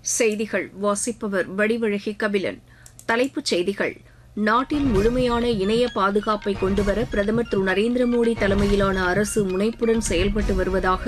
செய்திகள் வாசிப்பவர் வடிவழகி கபிலன். தலைப்புச் செய்திகள்: நாட்டில் முழுமையான இணைய பாதுகாப்பை கொண்டுவர பிரதமர் திரு நரேந்திர மோடி தலைமையிலான அரசு முனைப்புடன் செயல்பட்டு வருவதாக